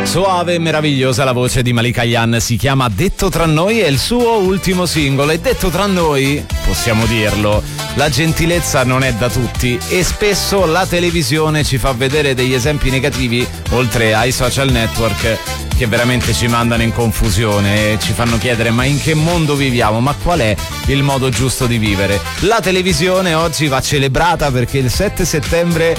Suave e meravigliosa la voce di Malika Ayane, si chiama Detto tra noi, è il suo ultimo singolo. E detto tra noi, possiamo dirlo, la gentilezza non è da tutti e spesso la televisione ci fa vedere degli esempi negativi, oltre ai social network, che veramente ci mandano in confusione e ci fanno chiedere: ma in che mondo viviamo? Ma qual è il modo giusto di vivere? La televisione oggi va celebrata perché il 7 settembre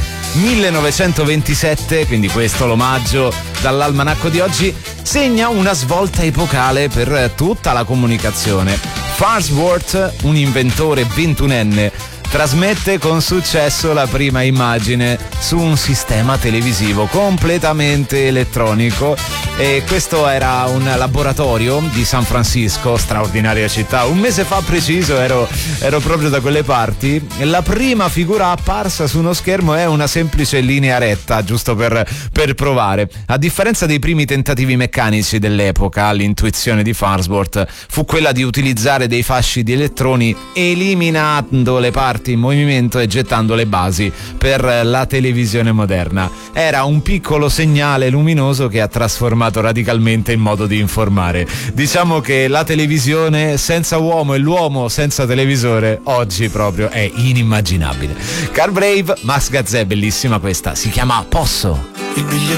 1927, quindi questo l'omaggio dall'almanacco di oggi, segna una svolta epocale per tutta la comunicazione. Farnsworth, un inventore 21enne, trasmette con successo la prima immagine su un sistema televisivo completamente elettronico, e questo era un laboratorio di San Francisco, straordinaria città. Un mese fa preciso ero proprio da quelle parti. La prima figura apparsa su uno schermo è una semplice linea retta, giusto per provare. A differenza dei primi tentativi meccanici dell'epoca, l'intuizione di Farnsworth fu quella di utilizzare dei fasci di elettroni eliminando le parti in movimento e gettando le basi per la televisione moderna. Era un piccolo segnale luminoso che ha trasformato radicalmente il modo di informare. Diciamo che la televisione senza uomo e l'uomo senza televisore oggi proprio è inimmaginabile. Carl Brave, Max Gazzè, bellissima questa, si chiama Posso. Il biglietto